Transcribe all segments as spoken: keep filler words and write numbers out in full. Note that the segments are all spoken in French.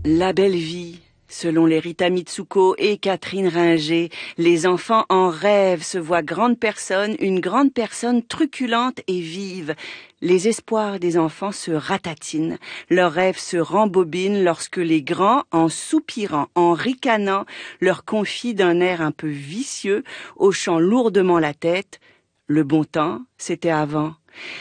La belle vie, selon les Rita Mitsuko et Catherine Ringer, les enfants en rêve se voient grande personne, une grande personne truculente et vive. Les espoirs des enfants se ratatinent, leurs rêves se rembobinent lorsque les grands, en soupirant, en ricanant, leur confient d'un air un peu vicieux, hochant lourdement la tête. Le bon temps, c'était avant.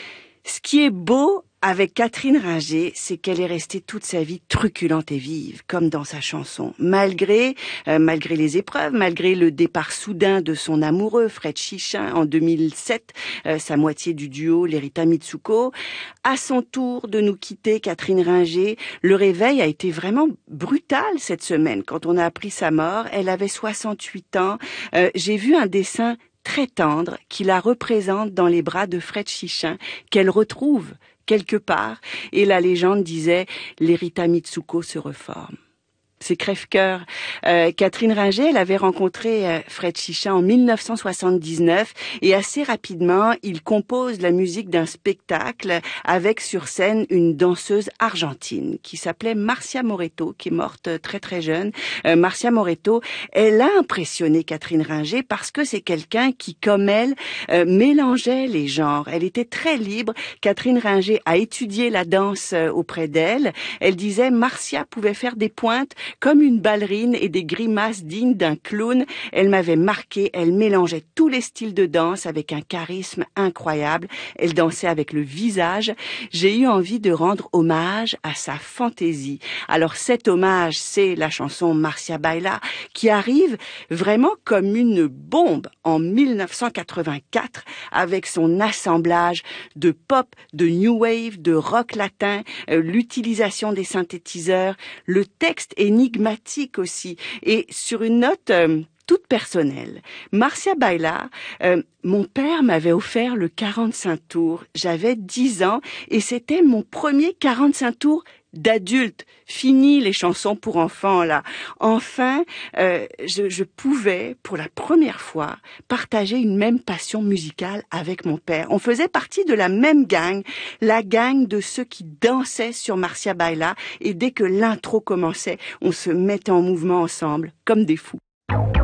Ce qui est beau avec Catherine Ringer, c'est qu'elle est restée toute sa vie truculente et vive, comme dans sa chanson. Malgré, euh, malgré les épreuves, malgré le départ soudain de son amoureux, Fred Chichin, en deux mille sept, euh, sa moitié du duo, les Rita Mitsuko, à son tour de nous quitter, Catherine Ringer, le réveil a été vraiment brutal cette semaine. Quand on a appris sa mort, elle avait soixante-huit ans. Euh, j'ai vu un dessin très tendre qui la représente dans les bras de Fred Chichin, qu'elle retrouve quelque part, et la légende disait « les Rita Mitsuko se reforment ». C'est crève-cœur. Euh, Catherine Ringer, elle avait rencontré euh, Fred Chichin en mille neuf cent soixante-dix-neuf et assez rapidement, il compose la musique d'un spectacle avec sur scène une danseuse argentine qui s'appelait Marcia Moreto, qui est morte très très jeune. Euh, Marcia Moreto, elle a impressionné Catherine Ringer parce que c'est quelqu'un qui, comme elle, euh, mélangeait les genres. Elle était très libre. Catherine Ringer a étudié la danse euh, auprès d'elle. Elle disait Marcia pouvait faire des pointes comme une ballerine et des grimaces dignes d'un clown. Elle m'avait marqué, elle mélangeait tous les styles de danse avec un charisme incroyable. Elle dansait avec le visage. J'ai eu envie de rendre hommage à sa fantaisie. Alors cet hommage, c'est la chanson Marcia Baila, qui arrive vraiment comme une bombe en mille neuf cent quatre-vingt-quatre avec son assemblage de pop, de new wave, de rock latin, euh, l'utilisation des synthétiseurs, le texte énigmatique aussi. Et sur une note euh, toute personnelle, Marcia Baila, euh, mon père m'avait offert le quarante-cinq tours. J'avais dix ans et c'était mon premier quarante-cinq tours d'adulte. Fini les chansons pour enfants, là. Enfin, euh, je, je pouvais, pour la première fois, partager une même passion musicale avec mon père. On faisait partie de la même gang, la gang de ceux qui dansaient sur Marcia Baila, et dès que l'intro commençait, on se mettait en mouvement ensemble, comme des fous.